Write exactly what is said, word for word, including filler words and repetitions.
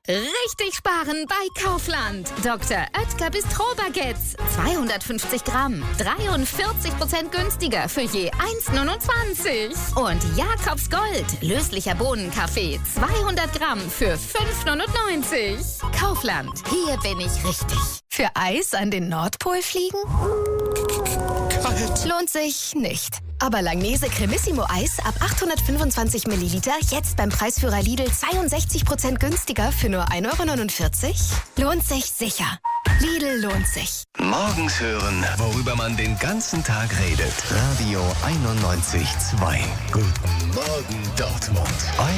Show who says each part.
Speaker 1: Richtig sparen bei Kaufland. Doktor Oetker Bistro-Baguettes. zweihundertfünfzig Gramm. dreiundvierzig Prozent günstiger für je eins Komma neunundzwanzig. Und Jakobs Gold. Löslicher Bohnenkaffee. zweihundert Gramm für fünf Komma neunundneunzig. Kaufland. Hier bin ich richtig.
Speaker 2: Für Eis an den Nordpol fliegen?
Speaker 3: Kalt.
Speaker 2: Lohnt sich nicht. Aber Langnese Cremissimo Eis ab achthundertfünfundzwanzig Milliliter jetzt beim Preisführer Lidl zweiundsechzig Prozent günstiger für nur ein Euro neunundvierzig? Lohnt sich sicher. Lidl lohnt sich.
Speaker 4: Morgens hören, worüber man den ganzen Tag redet. Radio einundneunzig Komma zwei. Guten Morgen, Dortmund. Euer